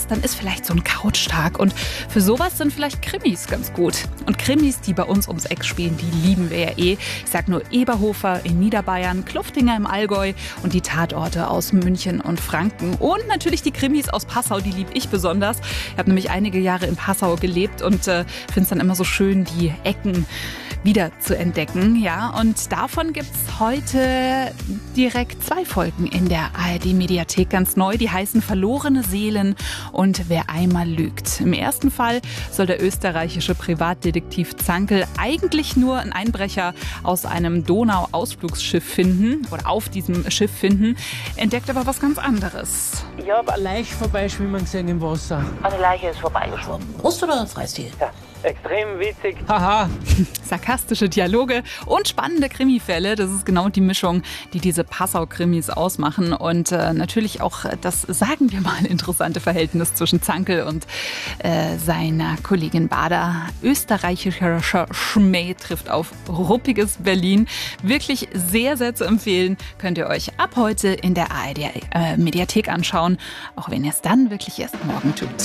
hast, dann ist vielleicht so ein Couchtag. Und für sowas sind vielleicht Krimis ganz gut. Und Krimis, die bei uns ums Eck spielen, die lieben wir ja eh. Ich sag nur Eberhofer in Niederbayern, Kluftinger im Allgäu und die Tatorte aus München und Franken. Und natürlich die Krimis aus Passau, die liebe ich besonders. Ich habe nämlich einige Jahre in Passau gelebt und finde es dann immer so schön, die Ecken wieder zu entdecken. Ja, und davon gibt es heute direkt 2 Folgen in der ARD-Mediathek ganz neu. Die heißen Verlorene Seelen und Wer einmal lügt. Im ersten Fall soll der österreichische Privatdetektiv Zankl eigentlich nur einen Einbrecher aus einem Donau-Ausflugsschiff finden oder auf diesem Schiff finden, entdeckt aber was ganz anderes. Ich habe eine Leiche vorbeischwimmen gesehen im Wasser. Eine Leiche ist vorbeigeschwommen. Brust oder Freistil? Ja, extrem witzig. Haha. Sarkastische Dialoge und spannende Krimifälle. Das ist genau die Mischung, die diese Passau-Krimis ausmachen. Und natürlich auch das, sagen wir mal, interessante Verhältnis zwischen Zankl und seiner Kollegin Bader. Österreichischer Schmäh trifft auf ruppiges Berlin. Wirklich sehr, sehr zu empfehlen. Könnt ihr euch ab heute in der ARD-Mediathek anschauen. Auch wenn ihr es dann wirklich erst morgen tut.